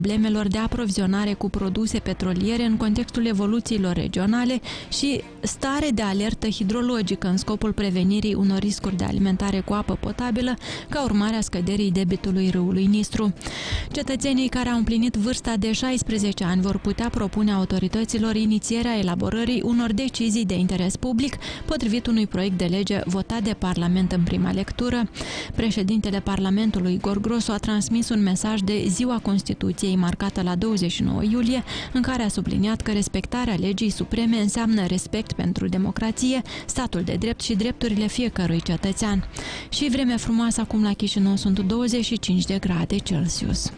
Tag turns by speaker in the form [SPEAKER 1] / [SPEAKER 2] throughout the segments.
[SPEAKER 1] problemelor de aprovizionare cu produse petroliere în contextul evoluțiilor regionale și stare de alertă hidrologică în scopul prevenirii unor riscuri de alimentare cu apă potabilă ca urmare a scăderii debitului râului Nistru. Cetățenii care au împlinit vârsta de 16 ani vor putea propune autorităților inițierea elaborării unor decizii de interes public potrivit unui proiect de lege votat de Parlament în prima lectură. Președintele Parlamentului, Igor Grosu, a transmis un mesaj de Ziua Constituției marcată la 29 iulie, în care a subliniat că respectarea legii supreme înseamnă respect pentru democrație, statul de drept și drepturile fiecărui cetățean. Și vreme frumoasă acum la Chișinău sunt 25 de grade Celsius.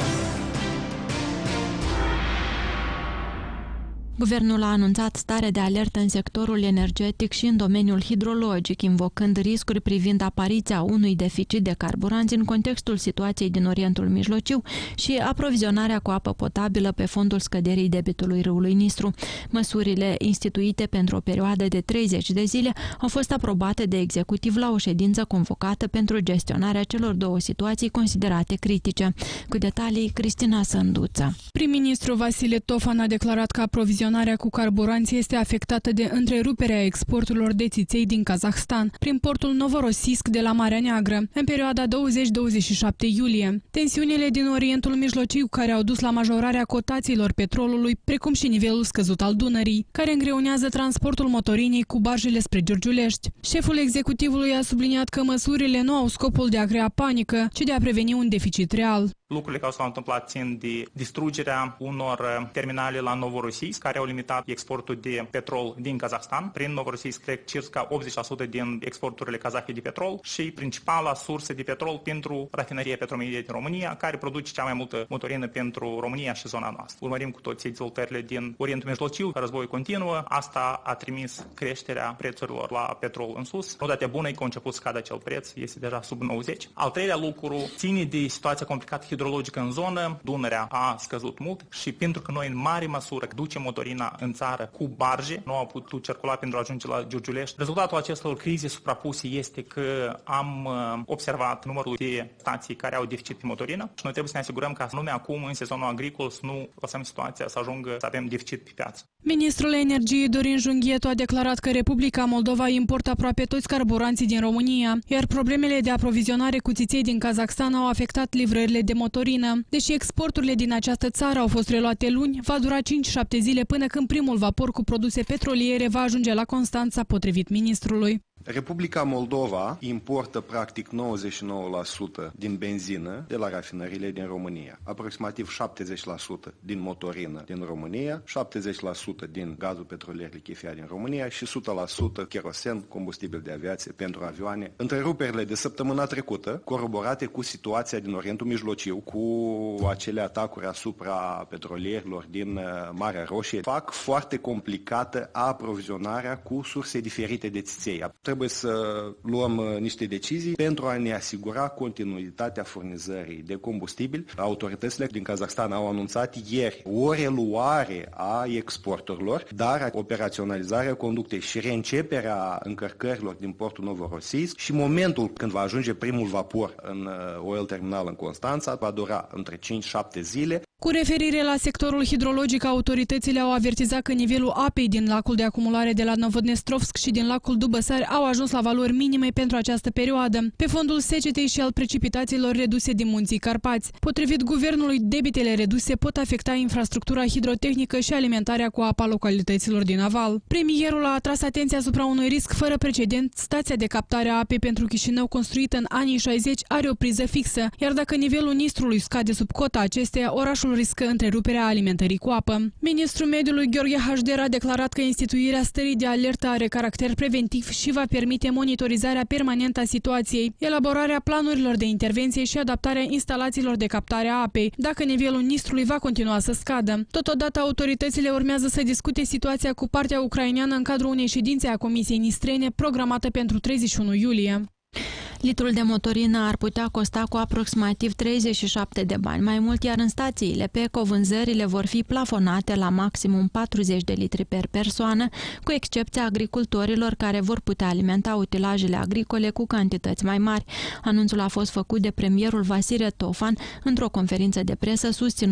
[SPEAKER 1] Guvernul a anunțat stare de alertă în sectorul energetic și în domeniul hidrologic, invocând riscuri privind apariția unui deficit de carburanți în contextul situației din Orientul Mijlociu și aprovizionarea cu apă potabilă pe fondul scăderii debitului râului Nistru. Măsurile instituite pentru o perioadă de 30 de zile au fost aprobate de executiv la o ședință convocată pentru gestionarea celor două situații considerate critice. Cu detalii, Cristina Sânduță.
[SPEAKER 2] Prim-ministru Vasile Tofan a declarat că aprovizionarea cu carburanți este afectată de întreruperea exporturilor de țiței din Kazahstan prin portul Novorossiysk de la Marea Neagră în perioada 20-27 iulie. Tensiunile din Orientul Mijlociu care au dus la majorarea cotațiilor petrolului, precum și nivelul scăzut al Dunării, care îngreunează transportul motorinei cu barjele spre Giurgiulești. Șeful executivului a subliniat că măsurile nu au scopul de a crea panică, ci de a preveni un deficit real.
[SPEAKER 3] Lucrurile care s-au întâmplat țin de distrugerea unor terminale la Novorossiysk, care au limitat exportul de petrol din Kazahstan. Prin Novorossiysk trec circa 80% din exporturile kazahe de petrol și principala sursă de petrol pentru rafineria Petromedia din România, care produce cea mai multă motorină pentru România și zona noastră. Urmărim cu toții dezvoltările din Orientul Mijlociu, războiul continuă. Asta a trimis creșterea prețurilor la petrol în sus. Notatea bună e că a început să scadă acel preț, este deja sub 90. Al treilea lucru ține de situația complicată hidrologică în zonă. Dunărea a scăzut mult și pentru că noi în mare măsură ducem motorina în țară cu barje, nu au putut circula pentru a ajunge la Giurgiulești. Rezultatul acestor crize suprapuse este că am observat numărul de stații care au deficit pe motorină și noi trebuie să ne asigurăm că anume acum în sezonul agricol să nu lăsăm situația să ajungă să avem deficit pe piață.
[SPEAKER 2] Ministrul Energiei Dorin Junghietu a declarat că Republica Moldova importă aproape toți carburanții din România, iar problemele de aprovizionare cu țiței din Kazahstan au afectat livrările de motorină. Deși exporturile din această țară au fost reluate luni, va dura 5-7 zile până când primul vapor cu produse petroliere va ajunge la Constanța, potrivit ministrului.
[SPEAKER 4] Republica Moldova importă practic 99% din benzină de la rafinările din România, aproximativ 70% din motorină din România, 70% din gazul petrolier lichefiat din România și 100% kerosen, combustibil de aviație pentru avioane. Întreruperile de săptămâna trecută, coroborate cu situația din Orientul Mijlociu, cu acele atacuri asupra petrolierilor din Marea Roșie, fac foarte complicată aprovizionarea cu surse diferite de țiței. Trebuie să luăm niște decizii pentru a ne asigura continuitatea furnizării de combustibil. Autoritățile din Kazahstan au anunțat ieri o reluare a exporturilor, dar operaționalizarea conductei și reînceperea încărcărilor din portul Novorossiysk și momentul când va ajunge primul vapor în oil terminal în Constanța va dura între 5-7 zile.
[SPEAKER 2] Cu referire la sectorul hidrologic, autoritățile au avertizat că nivelul apei din lacul de acumulare de la Novodnestrovsk și din lacul Dubăsari au ajuns la valori minime pentru această perioadă, pe fondul secetei și al precipitațiilor reduse din Munții Carpați. Potrivit guvernului, debitele reduse pot afecta infrastructura hidrotehnică și alimentarea cu apa localităților din aval. Premierul a atras atenția asupra unui risc fără precedent. Stația de captare a apei pentru Chișinău, construită în anii 60, are o priză fixă, iar dacă nivelul Nistrului scade sub cota acesteia, orașul riscă întreruperea alimentării cu apă. Ministrul Mediului Gheorghe Hajder a declarat că instituirea stării de alertă are caracter preventiv și va permite monitorizarea permanentă a situației, elaborarea planurilor de intervenție și adaptarea instalațiilor de captare a apei, dacă nivelul Nistrului va continua să scadă. Totodată, autoritățile urmează să discute situația cu partea ucraineană în cadrul unei ședințe a Comisiei Nistrene programată pentru 31 iulie.
[SPEAKER 1] Litrul de motorină ar putea costa cu aproximativ 37 de bani mai mult, iar în stațiile PECO vânzările vor fi plafonate la maximum 40 de litri per persoană, cu excepția agricultorilor care vor putea alimenta utilajele agricole cu cantități mai mari. Anunțul a fost făcut de premierul Vasile Tofan într-o conferință de presă susținută